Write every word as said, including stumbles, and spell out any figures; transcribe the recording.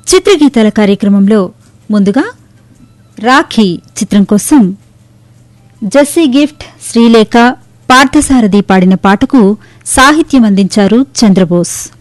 చిత్రగీతాల కార్యక్రమంలో ముందుగా రాఖీ చిత్రం కోసం జెస్సీ గిఫ్ట్, శ్రీలేఖ, పార్థసారథి పాడిన పాటకు సాహిత్యం అందించారు చంద్రబోస్.